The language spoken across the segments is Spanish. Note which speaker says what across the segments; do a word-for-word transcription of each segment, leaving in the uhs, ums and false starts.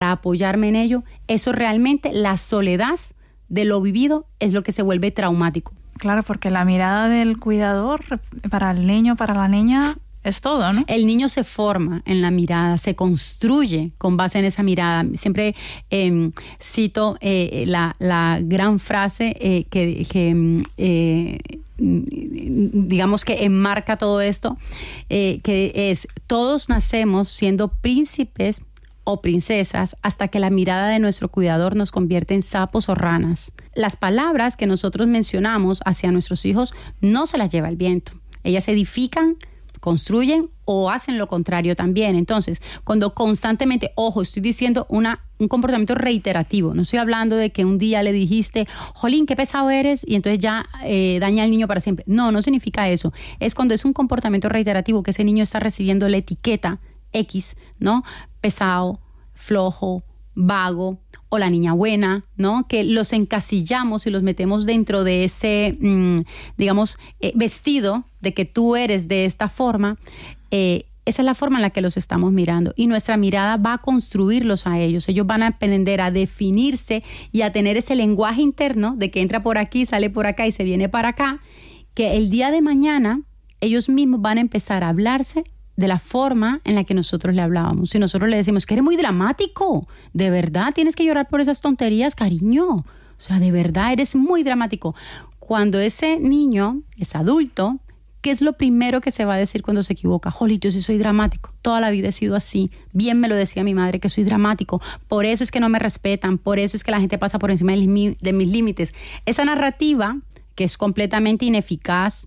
Speaker 1: para apoyarme en ello, eso realmente, la soledad de lo vivido es lo que se vuelve traumático.
Speaker 2: Claro, porque la mirada del cuidador para el niño, para la niña, es todo, ¿no?
Speaker 1: El niño se forma en la mirada, se construye con base en esa mirada. Siempre eh, cito eh, la, la gran frase eh, que, que eh, digamos que enmarca todo esto, eh, que es: todos nacemos siendo príncipes o princesas hasta que la mirada de nuestro cuidador nos convierte en sapos o ranas. Las palabras que nosotros mencionamos hacia nuestros hijos no se las lleva el viento. Ellas se edifican, construyen o hacen lo contrario también. Entonces, cuando constantemente, ojo, estoy diciendo una, un comportamiento reiterativo, no estoy hablando de que un día le dijiste, jolín, qué pesado eres, y entonces ya eh, daña al niño para siempre. No, no significa eso. Es cuando es un comportamiento reiterativo que ese niño está recibiendo la etiqueta X, ¿no? Pesado, flojo, vago, o la niña buena, ¿no? Que los encasillamos y los metemos dentro de ese, mmm, digamos, eh, vestido de que tú eres de esta forma. Eh, esa es la forma en la que los estamos mirando, y nuestra mirada va a construirlos a ellos. Ellos van a aprender a definirse y a tener ese lenguaje interno de que entra por aquí, sale por acá y se viene para acá, que el día de mañana ellos mismos van a empezar a hablarse de la forma en la que nosotros le hablábamos. Si nosotros le decimos que eres muy dramático, de verdad tienes que llorar por esas tonterías, cariño. O sea, de verdad eres muy dramático. Cuando ese niño es adulto, ¿qué es lo primero que se va a decir cuando se equivoca? Jolito, yo sí soy dramático. Toda la vida he sido así. Bien me lo decía mi madre que soy dramático. Por eso es que no me respetan. Por eso es que la gente pasa por encima de mis límites. Esa narrativa, que es completamente ineficaz,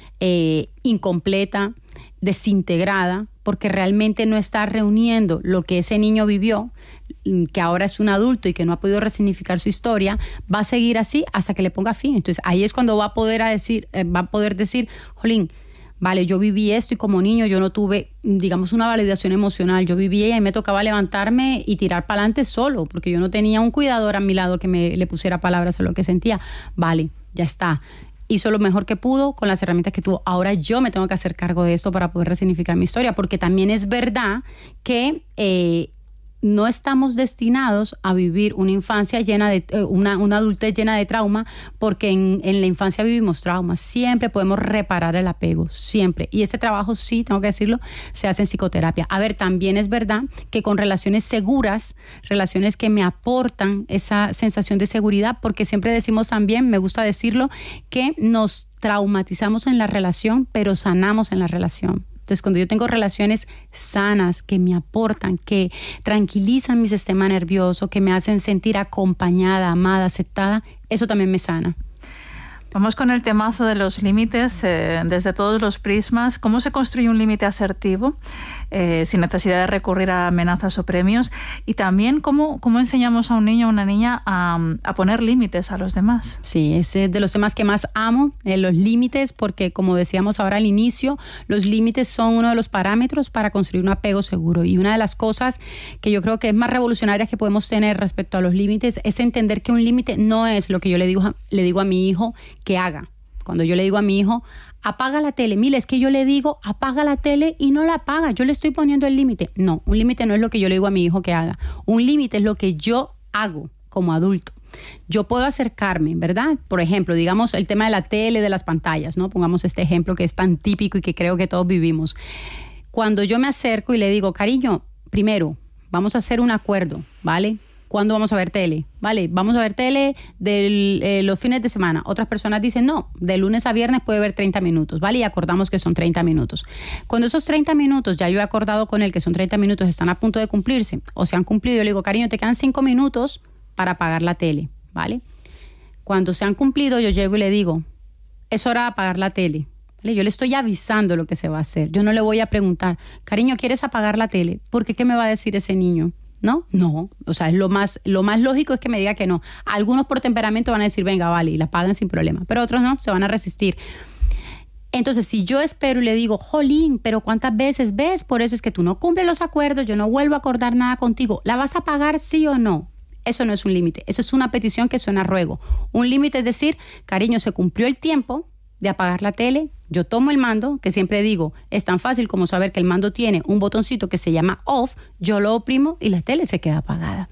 Speaker 1: eh, incompleta, desintegrada, porque realmente no está reuniendo lo que ese niño vivió, que ahora es un adulto y que no ha podido resignificar su historia, va a seguir así hasta que le ponga fin. Entonces ahí es cuando va a poder a decir, eh, va a poder decir, jolín, vale, yo viví esto y como niño yo no tuve, digamos, una validación emocional. Yo vivía y me tocaba levantarme y tirar para adelante solo, porque yo no tenía un cuidador a mi lado que me le pusiera palabras a lo que sentía. Vale, ya está. Hizo lo mejor que pudo con las herramientas que tuvo. Ahora yo me tengo que hacer cargo de esto para poder resignificar mi historia, porque también es verdad que eh, no estamos destinados a vivir una infancia llena de, eh, una, una adultez llena de trauma, porque en, en la infancia vivimos traumas. Siempre podemos reparar el apego, siempre. Y ese trabajo, sí, tengo que decirlo, se hace en psicoterapia. A ver, también es verdad que con relaciones seguras, relaciones que me aportan esa sensación de seguridad, porque siempre decimos también, me gusta decirlo, que nos traumatizamos en la relación, pero sanamos en la relación. Entonces, cuando yo tengo relaciones sanas que me aportan, que tranquilizan mi sistema nervioso, que me hacen sentir acompañada, amada, aceptada, eso también me sana.
Speaker 2: Vamos con el temazo de los límites, eh, desde todos los prismas. ¿Cómo se construye un límite asertivo eh, sin necesidad de recurrir a amenazas o premios? Y también, ¿cómo, cómo enseñamos a un niño o una niña a, a poner límites a los demás?
Speaker 1: Sí, es de los temas que más amo, eh, los límites, porque como decíamos ahora al inicio, los límites son uno de los parámetros para construir un apego seguro. Y una de las cosas que yo creo que es más revolucionaria que podemos tener respecto a los límites es entender que un límite no es lo que yo le digo, le digo a mi hijo que haga. Cuando yo le digo a mi hijo, apaga la tele, mira, es que yo le digo, apaga la tele y no la apaga, yo le estoy poniendo el límite. No, un límite no es lo que yo le digo a mi hijo que haga. Un límite es lo que yo hago como adulto. Yo puedo acercarme, ¿verdad? Por ejemplo, digamos el tema de la tele, de las pantallas, ¿no? Pongamos este ejemplo que es tan típico y que creo que todos vivimos. Cuando yo me acerco y le digo, cariño, primero, vamos a hacer un acuerdo, ¿vale? ¿Cuándo vamos a ver tele? Vale, vamos a ver tele de eh, los fines de semana. Otras personas dicen, no, de lunes a viernes puede ver treinta minutos, ¿vale? Y acordamos que son treinta minutos. Cuando esos treinta minutos, ya yo he acordado con él que son treinta minutos, están a punto de cumplirse, o se han cumplido, yo le digo, cariño, te quedan cinco minutos para apagar la tele, ¿vale? Cuando se han cumplido, yo llego y le digo, es hora de apagar la tele. ¿Vale? Yo le estoy avisando lo que se va a hacer. Yo no le voy a preguntar, cariño, ¿quieres apagar la tele? Porque ¿qué me va a decir ese niño? ¿No? No. O sea, es lo más, lo más lógico es que me diga que no. Algunos por temperamento van a decir, venga, vale, y la pagan sin problema. Pero otros no, se van a resistir. Entonces, si yo espero y le digo, jolín, pero ¿cuántas veces ves? Por eso es que tú no cumples los acuerdos, yo no vuelvo a acordar nada contigo. ¿La vas a pagar sí o no? Eso no es un límite. Eso es una petición que suena a ruego. Un límite es decir, cariño, se cumplió el tiempo de apagar la tele, yo tomo el mando, que siempre digo, es tan fácil como saber que el mando tiene un botoncito que se llama off, yo lo oprimo y la tele se queda apagada.